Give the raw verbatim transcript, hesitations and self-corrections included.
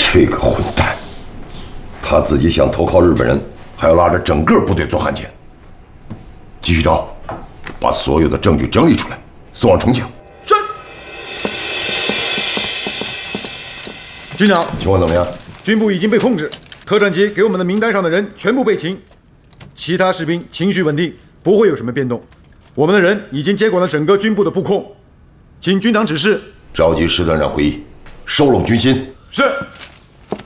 这个混蛋，他自己想投靠日本人，还要拉着整个部队做汉奸。继续找，把所有的证据整理出来，送往重庆。 是。军长， 情况怎么样？ 军部已经被控制，特战机给我们的名单上的人全部被擒，其他士兵情绪稳定，不会有什么变动。我们的人已经接管了整个军部的布控，请军长指示。 召集师团长会议，收拢军心。 是。